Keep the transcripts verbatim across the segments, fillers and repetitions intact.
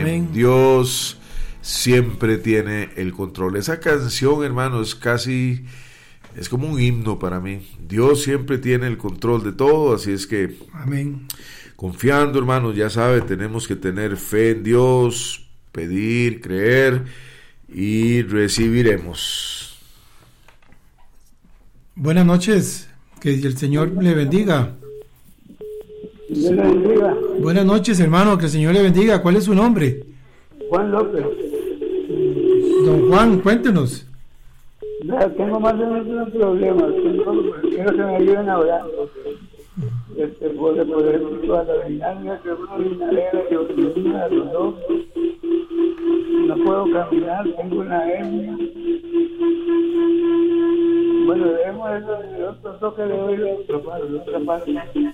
Amén. Dios siempre tiene el control. Esa canción, hermano, es casi, es como un himno para mí. Dios siempre tiene el control de todo, así es que, amén. Confiando, hermanos, ya sabe, tenemos que tener fe en Dios, pedir, creer y recibiremos. Buenas noches, que el Señor le bendiga. Dios le bendiga. Buenas noches, hermano, que el Señor le bendiga. ¿Cuál es su nombre? Juan López. Don Juan, cuéntenos. Mira, tengo más de un problema. Tengo, quiero que me ayuden a orar. Este, por, por ejemplo, a la venganza, que una vinalera que una de los dos. No puedo caminar, tengo una hernia. Bueno, debemos eso, el otro toque le doy la otra parte, la otra parte.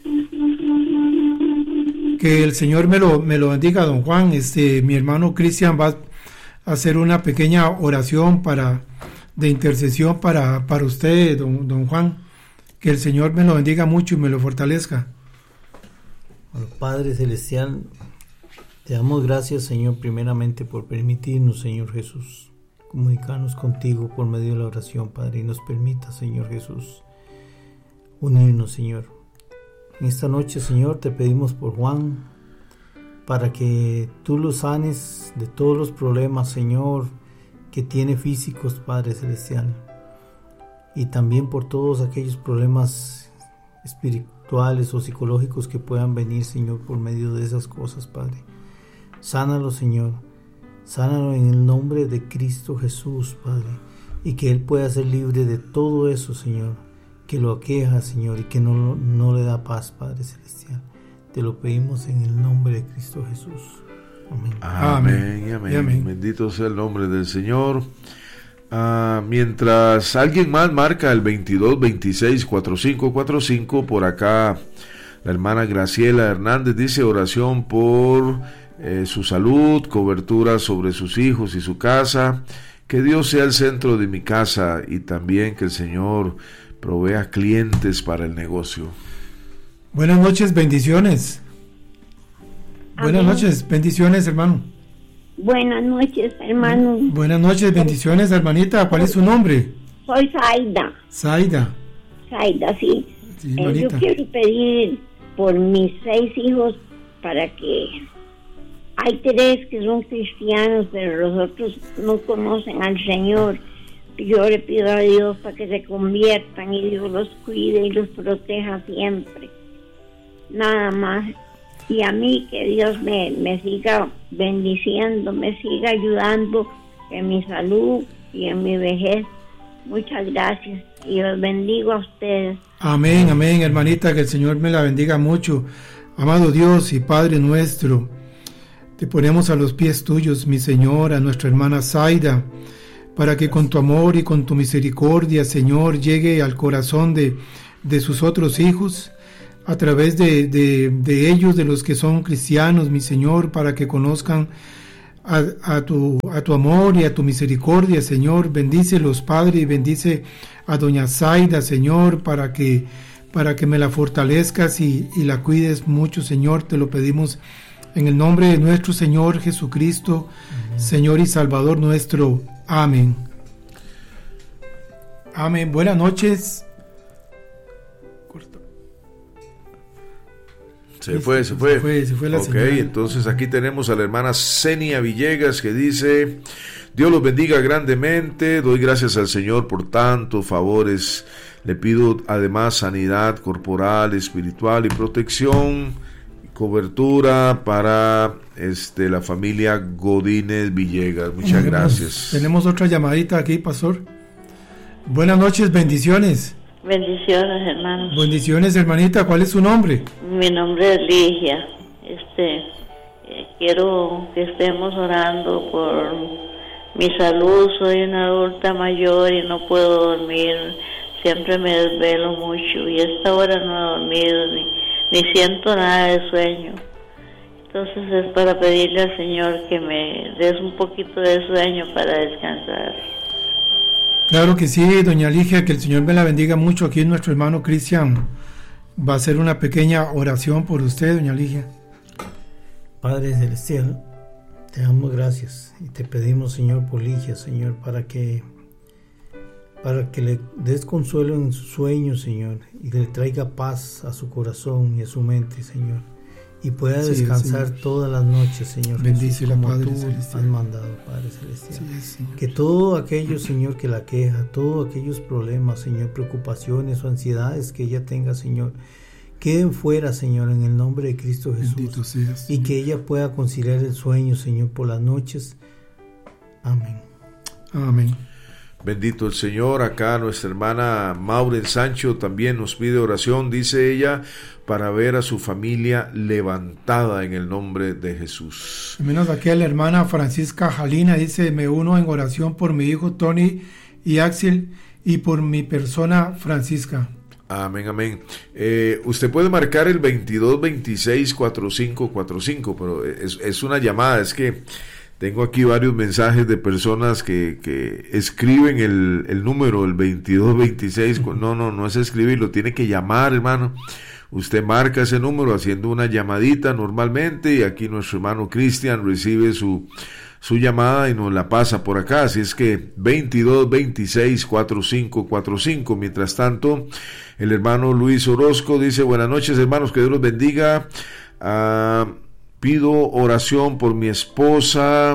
Que el Señor me lo, me lo bendiga, don Juan. Este, mi hermano Cristian va a hacer una pequeña oración para, de intercesión para, para usted, don, don Juan. Que el Señor me lo bendiga mucho y me lo fortalezca. Bueno, Padre Celestial, te damos gracias, Señor, primeramente por permitirnos, Señor Jesús, comunicarnos contigo por medio de la oración, Padre, y nos permita, Señor Jesús, unirnos, Señor. En esta noche, Señor, te pedimos por Juan, para que tú lo sanes de todos los problemas, Señor, que tiene físicos, Padre Celestial, y también por todos aquellos problemas espirituales o psicológicos que puedan venir, Señor, por medio de esas cosas, Padre. Sánalo, Señor, sánalo en el nombre de Cristo Jesús, Padre, y que Él pueda ser libre de todo eso, Señor, que lo aqueja, Señor, y que no, no le da paz, Padre Celestial. Te lo pedimos en el nombre de Cristo Jesús. Amén. Amén, amén, amén. amén. Bendito sea el nombre del Señor. Uh, mientras alguien más marca el veintidós veintiséis cuarenta y cinco cuarenta y cinco, por acá la hermana Graciela Hernández dice oración por eh, su salud, cobertura sobre sus hijos y su casa, que Dios sea el centro de mi casa y también que el Señor provea clientes para el negocio. Buenas noches, bendiciones. Amén. Buenas noches, bendiciones, hermano. Buenas noches, hermano. Buenas noches, bendiciones, hermanita. ¿Cuál es su nombre? Soy Zaida. Zaida. Zaida, sí. sí eh, yo quiero pedir por mis seis hijos para que... Hay tres que son cristianos, pero los otros no conocen al Señor. Yo le pido a Dios para que se conviertan y Dios los cuide y los proteja siempre. Nada más. Y a mí que Dios me, me siga bendiciendo, me siga ayudando en mi salud y en mi vejez. Muchas gracias y los bendigo a ustedes. Amén, amén, hermanita, que el Señor me la bendiga mucho. Amado Dios y Padre nuestro, te ponemos a los pies tuyos, mi Señor, a nuestra hermana Zaida, para que con tu amor y con tu misericordia, Señor, llegue al corazón de, de sus otros hijos, a través de, de, de ellos, de los que son cristianos, mi Señor, para que conozcan a, a, tu, a tu amor y a tu misericordia, Señor. Bendícelos, Padre, y bendice a doña Zaida, Señor, para que, para que me la fortalezcas y, y la cuides mucho, Señor. Te lo pedimos en el nombre de nuestro Señor Jesucristo, amén. Señor y Salvador nuestro. Amén. Amén. Buenas noches. Se fue, se fue. Se fue, se fue la Ok, señal. Entonces aquí tenemos a la hermana Zenia Villegas que dice: Dios los bendiga grandemente, doy gracias al Señor por tantos favores. Le pido además sanidad corporal, espiritual y protección, cobertura para este la familia Godínez Villegas. Muchas gracias. Tenemos otra llamadita aquí, pastor. Buenas noches, bendiciones. Bendiciones, hermanos. Bendiciones, hermanita. ¿Cuál es su nombre? Mi nombre es Ligia. Este, eh, quiero que estemos orando por mi salud. Soy una adulta mayor y no puedo dormir. Siempre me desvelo mucho y a esta hora no he dormido ni, ni siento nada de sueño. Entonces es para pedirle al Señor que me des un poquito de sueño para descansar. Claro que sí, doña Ligia, que el Señor me la bendiga mucho. Aquí nuestro hermano Cristian va a hacer una pequeña oración por usted, doña Ligia. Padre Celestial, Te damos gracias y te pedimos, Señor, por Ligia, Señor, para que para que le des consuelo en sus sueños, Señor, y que le traiga paz a su corazón y a su mente, Señor, y pueda sí, descansar Señor. Todas las noches, Señor. Bendícela, como Padre tú celestial. has mandado, Padre celestial. Sí, que todo aquello, Señor, que la queja, todos aquellos problemas, Señor, preocupaciones o ansiedades que ella tenga, Señor, queden fuera, Señor, en el nombre de Cristo Jesús. Bendito seas, y que ella pueda conciliar el sueño, Señor, por las noches. Amén. Amén. Bendito el Señor. Acá nuestra hermana Maureen Sancho también nos pide oración, dice ella, para ver a su familia levantada en el nombre de Jesús. Menos aquí a la hermana Francisca Jalina dice: me uno en oración por mi hijo Tony y Axel y por mi persona Francisca. Amén, amén. Eh, usted puede marcar el veintidós veintiséis cuarenta y cinco cuarenta y cinco, pero es, es una llamada. Es que tengo aquí varios mensajes de personas que, que escriben el, el número, el veintidós veintiséis. No, no, no es escribirlo, tiene que llamar, hermano. Usted marca ese número haciendo una llamadita normalmente, y aquí nuestro hermano Cristian recibe su, su llamada y nos la pasa por acá. Así es que veintidós veintiséis cuarenta y cinco cuarenta y cinco. Mientras tanto, el hermano Luis Orozco dice: buenas noches, hermanos, que Dios los bendiga. Ah, pido oración por mi esposa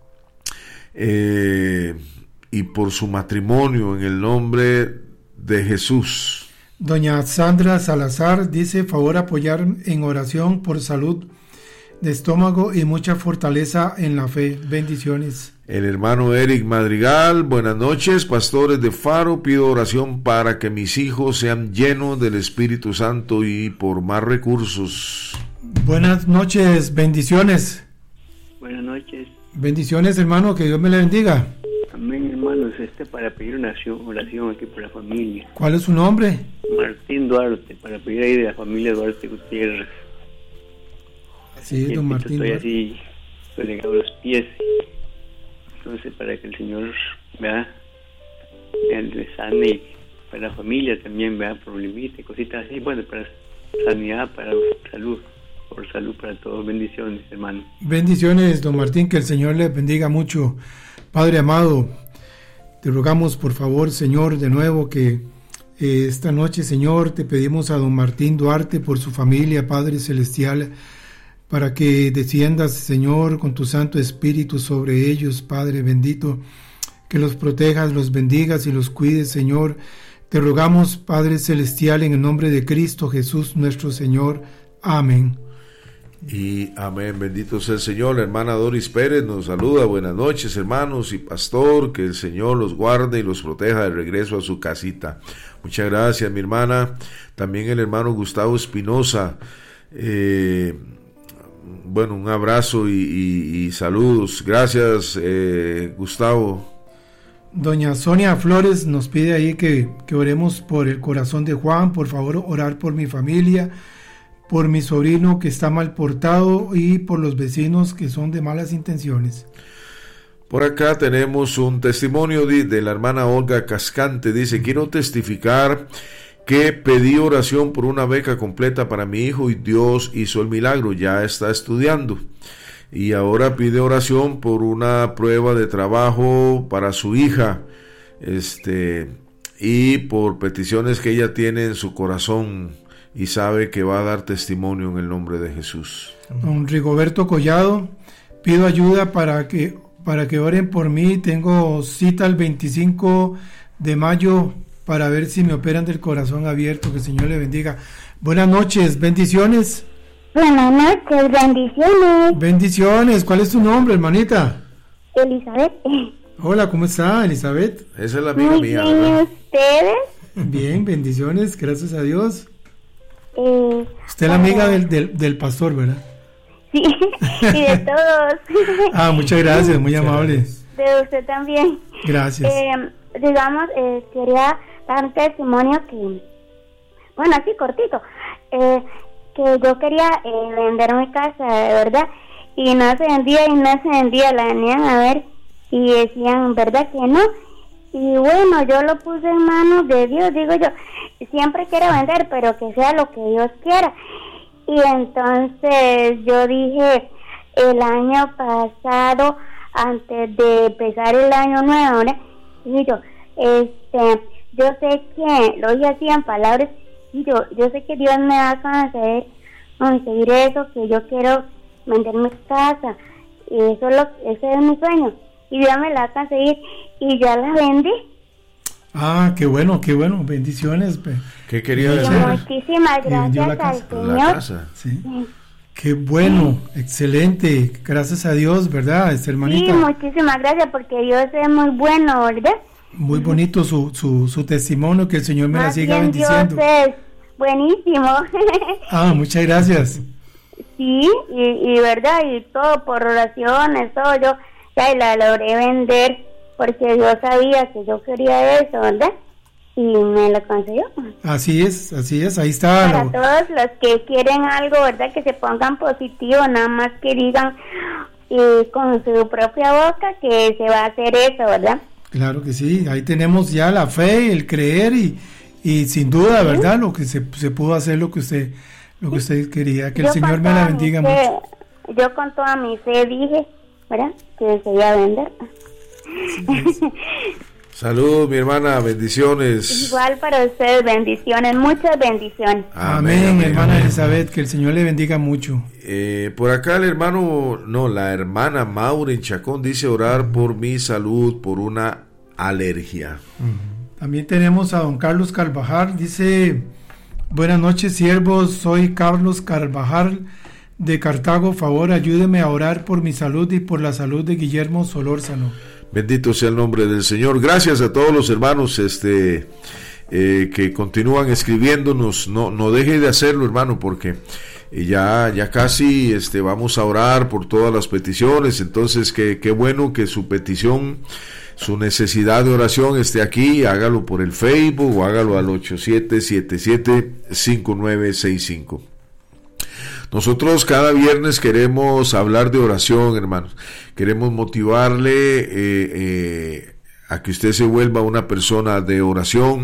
eh, y por su matrimonio en el nombre de Jesús. Doña Sandra Salazar dice: favor apoyar en oración por salud de estómago y mucha fortaleza en la fe. Bendiciones. El hermano Eric Madrigal: buenas noches, pastores de Faro, pido oración para que mis hijos sean llenos del Espíritu Santo y por más recursos. Buenas noches, bendiciones. Buenas noches. Bendiciones, hermano, que Dios me le bendiga. Amén, hermanos. Este para pedir una oración aquí por la familia. ¿Cuál es su nombre? Martín Duarte, para pedir ahí de la familia Duarte Gutiérrez. Sí, don Martín Estoy Duarte. así, estoy legado a los pies. Entonces, para que el Señor vea, le sane, y para la familia también vea problemita y cositas así. Bueno, para sanidad, para salud, por salud para todos. Bendiciones, hermano. Bendiciones, don Martín, que el Señor le bendiga mucho. Padre amado, te rogamos por favor, Señor, de nuevo que eh, esta noche, Señor, te pedimos a don Martín Duarte por su familia, Padre Celestial, para que desciendas, Señor, con tu Santo Espíritu sobre ellos, Padre bendito, que los protejas, los bendigas y los cuides, Señor. Te rogamos, Padre Celestial, en el nombre de Cristo Jesús nuestro Señor. Amén. Y amén, bendito sea el Señor. La hermana Doris Pérez nos saluda: buenas noches, hermanos y pastor, que el Señor los guarde y los proteja de regreso a su casita. Muchas gracias, mi hermana. También el hermano Gustavo Espinosa, eh, bueno, un abrazo y, y, y saludos. Gracias, eh, Gustavo. Doña Sonia Flores nos pide ahí que, que oremos por el corazón de Juan. Por favor, orar por mi familia, por mi sobrino que está mal portado y por los vecinos que son de malas intenciones. Por acá tenemos un testimonio de, de la hermana Olga Cascante. Dice: quiero testificar que pedí oración por una beca completa para mi hijo y Dios hizo el milagro. Ya está estudiando y ahora pide oración por una prueba de trabajo para su hija, este y por peticiones que ella tiene en su corazón, y sabe que va a dar testimonio en el nombre de Jesús. Don Rigoberto Collado: pido ayuda para que para que oren por mí. Tengo cita el veinticinco de mayo para ver si me operan del corazón abierto. Que el Señor le bendiga. Buenas noches, bendiciones. Buenas noches, bendiciones. Bendiciones. ¿Cuál es tu nombre, hermanita? Elizabeth. Hola, ¿cómo está, Elizabeth? Esa es la amiga Muy mía, bien, ¿verdad? ¿ustedes? Bien, bendiciones, gracias a Dios. Eh, Usted es la amiga del, del, del pastor, ¿verdad? Sí, y de todos. Ah, muchas gracias, muy amable. De usted también. Gracias. Eh, digamos, eh, quería dar un testimonio que, bueno, así cortito, eh, que yo quería eh, vender mi casa, de verdad, y no se vendía y no se vendía, la venían a ver y decían, ¿verdad que no? Y bueno, yo lo puse en manos de Dios, digo yo, siempre quiero vender, pero que sea lo que Dios quiera. Y entonces yo dije, el año pasado, antes de empezar el año nuevo, ¿verdad? Y yo, este, yo sé que, lo dije así en palabras, y yo, yo sé que Dios me va a conceder, conseguir eso, que yo quiero vender mi casa, y eso es lo, ese es mi sueño, y Dios me la va a conseguir, y ya la vendí. Ah, qué bueno, qué bueno, bendiciones. ¿Qué quería decir? Muchísimas gracias al Señor. La casa. Sí. Sí. Qué bueno, sí. Excelente, gracias a Dios, ¿verdad, esta hermanita? Sí, muchísimas gracias, porque Dios es muy bueno, ¿verdad? Muy bonito su, su, su testimonio, que el Señor me Más la siga bien bendiciendo. Dios es buenísimo. Ah, muchas gracias. Sí, y, y verdad, y todo por oraciones, todo, yo ya la logré vender, porque Dios sabía que yo quería eso, ¿verdad? Y me lo consiguió. Así es, así es, ahí está. Para lo... todos los que quieren algo, ¿verdad? Que se pongan positivo, nada más que digan y con su propia boca que se va a hacer eso, ¿verdad? Claro que sí, ahí tenemos ya la fe, el creer y, y sin duda, ¿verdad? Lo que se, se pudo hacer, lo que usted lo que usted quería, que yo el Señor me la bendiga fe, mucho. Yo con toda mi fe dije, ¿verdad? Que se iba a vender. Sí, Saludos, mi hermana, bendiciones. Igual para ustedes, bendiciones, muchas bendiciones. Amén, amén hermana amén. Elizabeth, que el Señor le bendiga mucho. Eh, por acá el hermano, no, la hermana Maureen Chacón dice orar por mi salud, por una alergia. Uh-huh. También tenemos a don Carlos Carvajal, dice, buenas noches siervos, soy Carlos Carvajal de Cartago, favor ayúdeme a orar por mi salud y por la salud de Guillermo Solórzano. Bendito sea el nombre del Señor. Gracias a todos los hermanos este eh, que continúan escribiéndonos. No, no deje de hacerlo, hermano, porque ya, ya casi este, vamos a orar por todas las peticiones. Entonces, qué, qué bueno que su petición, su necesidad de oración esté aquí. Hágalo por el Facebook o hágalo al ocho siete siete siete cinco nueve seis cinco. Nosotros cada viernes queremos hablar de oración, hermanos. Queremos motivarle eh, eh, a que usted se vuelva una persona de oración.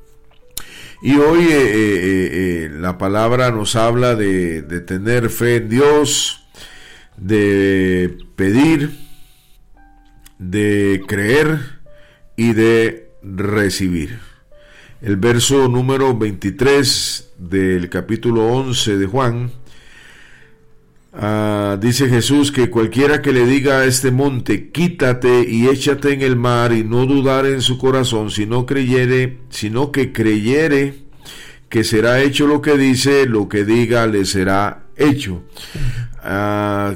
Y hoy eh, eh, eh, la palabra nos habla de, de tener fe en Dios, de pedir, de creer y de recibir. El verso número veintitrés del capítulo once de Juan. Uh, dice Jesús que cualquiera que le diga a este monte, quítate y échate en el mar, y no dudar en su corazón, sino creyere, sino que creyere que será hecho lo que dice, lo que diga le será hecho. Uh,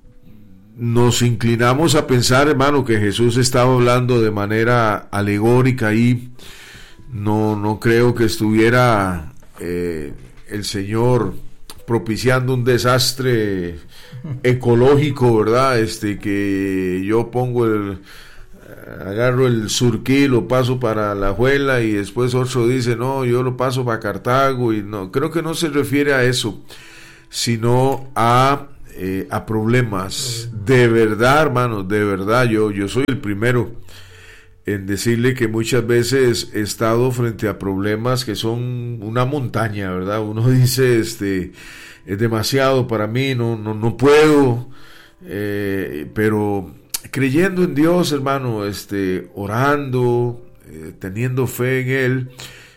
nos inclinamos a pensar, hermano, que Jesús estaba hablando de manera alegórica y no, no creo que estuviera eh, el Señor propiciando un desastre ecológico, ¿verdad? Este, que yo pongo el, agarro el surquí, lo paso para la Alajuela y después otro dice, no, yo lo paso para Cartago, y no, creo que no se refiere a eso, sino a, eh, a problemas. De verdad, hermanos, de verdad, yo, yo soy el primero en decirle que muchas veces he estado frente a problemas que son una montaña, ¿verdad? Uno dice, este, es demasiado para mí, no, no, no puedo, eh, pero creyendo en Dios, hermano, este, orando, eh, teniendo fe en Él,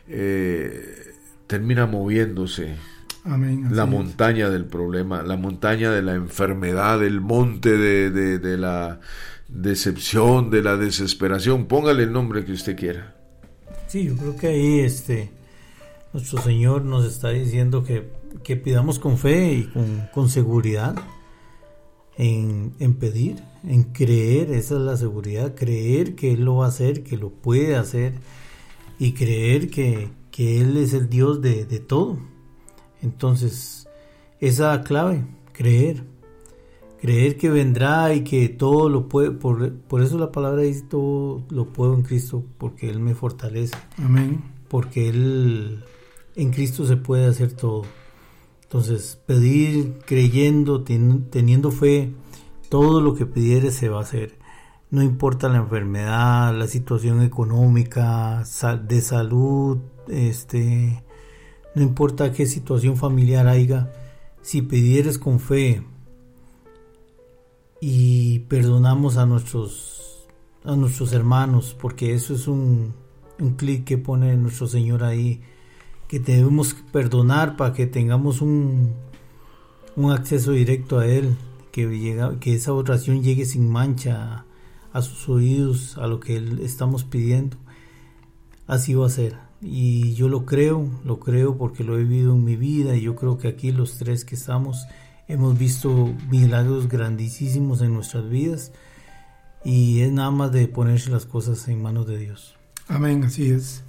eh, termina moviéndose. Amén, la es. montaña del problema, la montaña de la enfermedad, el monte de, de, de la decepción, de la desesperación, póngale el nombre que usted quiera. Sí, yo creo que ahí este nuestro Señor nos está diciendo que, que pidamos con fe y con, con seguridad en, en pedir, en creer, esa es la seguridad, creer que Él lo va a hacer, que lo puede hacer, y creer que, que Él es el Dios de, de todo. Entonces, esa es la clave, creer. Creer que vendrá y que todo lo puede, por, por eso la palabra dice todo lo puedo en Cristo, porque Él me fortalece. Amén. Porque Él, en Cristo se puede hacer todo. Entonces, pedir creyendo, ten, teniendo fe, todo lo que pidieres se va a hacer. No importa la enfermedad, la situación económica, sal, de salud, este, no importa qué situación familiar haya, si pidieres con fe, y perdonamos a nuestros, a nuestros hermanos, porque eso es un, un clic que pone nuestro Señor ahí, que debemos perdonar para que tengamos un, un acceso directo a Él, que, llega, que esa oración llegue sin mancha a, a sus oídos, a lo que Él estamos pidiendo. Así va a ser, y yo lo creo, lo creo porque lo he vivido en mi vida, y yo creo que aquí los tres que estamos hemos visto milagros grandísimos en nuestras vidas, y es nada más de ponerse las cosas en manos de Dios. Amén, así es.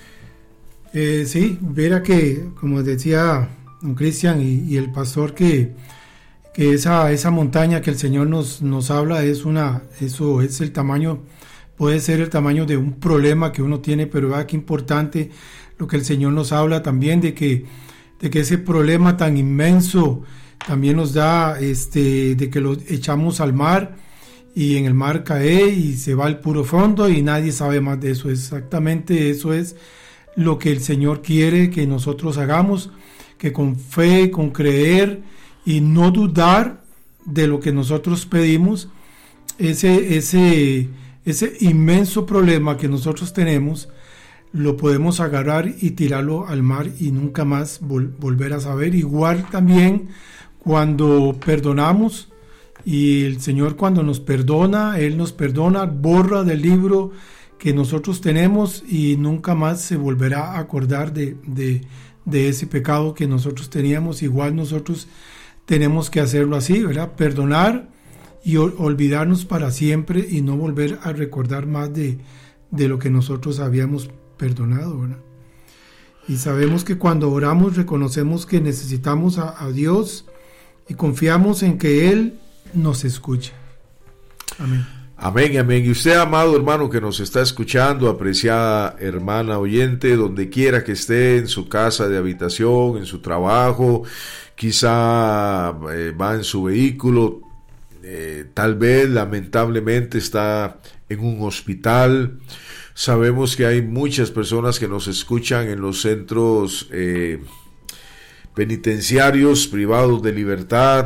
Eh, sí, verá que, como decía don Cristian y, y el pastor, que, que esa, esa montaña que el Señor nos, nos habla es una, eso es el tamaño, puede ser el tamaño de un problema que uno tiene, pero vea qué importante lo que el Señor nos habla también, de que, de que ese problema tan inmenso también nos da, este, de que lo echamos al mar, y en el mar cae y se va al puro fondo y nadie sabe más de eso. Exactamente eso es lo que el Señor quiere que nosotros hagamos, que con fe, con creer y no dudar de lo que nosotros pedimos, ese, ese, ese inmenso problema que nosotros tenemos, lo podemos agarrar y tirarlo al mar y nunca más vol- volver a saber. Igual también cuando perdonamos, y el Señor cuando nos perdona, Él nos perdona, borra del libro que nosotros tenemos y nunca más se volverá a acordar de, de, de ese pecado que nosotros teníamos. Igual nosotros tenemos que hacerlo así, ¿verdad? Perdonar y ol- olvidarnos para siempre y no volver a recordar más de, de lo que nosotros habíamos perdonado, ¿verdad? Y sabemos que cuando oramos reconocemos que necesitamos a, a Dios y confiamos en que Él nos escucha. Amén. Amén, amén. Y usted, amado hermano que nos está escuchando, apreciada hermana oyente, donde quiera que esté, en su casa de habitación, en su trabajo, quizá eh, va en su vehículo, eh, tal vez lamentablemente está en un hospital. Sabemos que hay muchas personas que nos escuchan en los centros eh, penitenciarios, privados de libertad.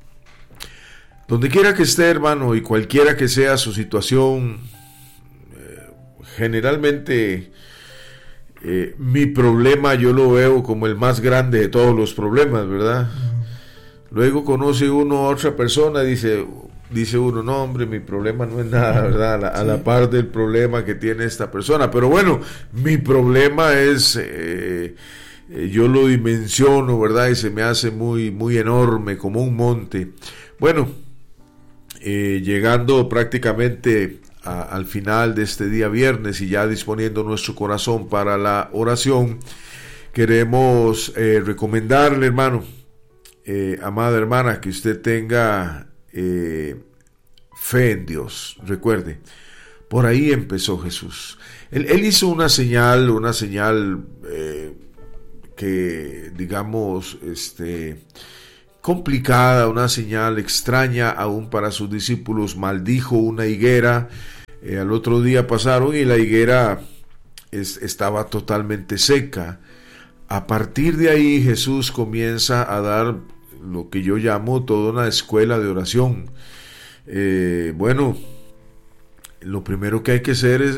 Donde quiera que esté, hermano, y cualquiera que sea su situación, eh, generalmente eh, mi problema yo lo veo como el más grande de todos los problemas, ¿verdad? Uh-huh. Luego conoce uno a otra persona y dice, dice uno, no hombre, mi problema no es nada, ¿verdad? A la, a la par del problema que tiene esta persona. Pero bueno, mi problema es, eh, eh, yo lo dimensiono, ¿verdad? Y se me hace muy, muy enorme, como un monte. Bueno, Eh, llegando prácticamente a, al final de este día viernes y ya disponiendo nuestro corazón para la oración, queremos eh, recomendarle, hermano, eh, amada hermana, que usted tenga eh, fe en Dios. Recuerde, por ahí empezó Jesús. Él, él hizo una señal, una señal eh, que, digamos, este... complicada, una señal extraña aún para sus discípulos. Maldijo una higuera, eh, al otro día pasaron y la higuera es, estaba totalmente seca. A partir de ahí Jesús comienza a dar lo que yo llamo toda una escuela de oración. Eh, bueno, lo primero que hay que hacer es,